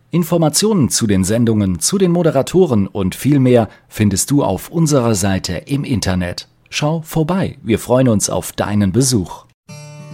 Informationen zu den Sendungen, zu den Moderatoren und viel mehr findest du auf unserer Seite im Internet. Schau vorbei, wir freuen uns auf deinen Besuch.